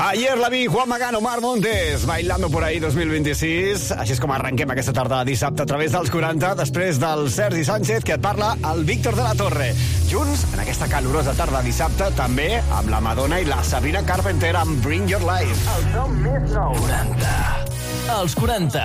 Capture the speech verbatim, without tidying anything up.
Ayer la vi Juan Magán, Omar Montes, Bailando por ahí dos mil vint-i-sis. Així és com arrenquem aquesta tarda de dissabte a través dels quaranta, després del Sergi Sánchez, que et parla el Víctor de la Torre. Junts, en aquesta calorosa tarda de dissabte, també amb la Madonna i la Sabrina Carpenter amb Bring Your Life. El som més nou. quaranta. Els quaranta.